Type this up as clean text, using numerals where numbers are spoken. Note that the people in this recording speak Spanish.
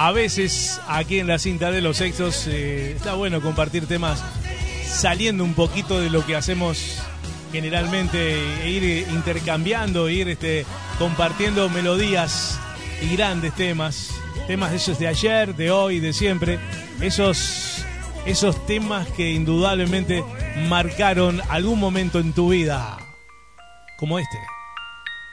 a veces aquí en la cinta de los éxitos está bueno compartir temas saliendo un poquito de lo que hacemos generalmente, e ir intercambiando, ir compartiendo melodías y grandes temas esos de ayer, de hoy, de siempre, esos temas que indudablemente marcaron algún momento en tu vida, como este.